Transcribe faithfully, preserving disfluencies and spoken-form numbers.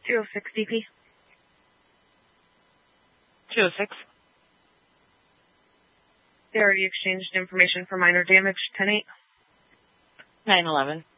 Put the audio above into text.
two oh six D P. two oh six. They already exchanged information for minor damage, ten eight. nine eleven.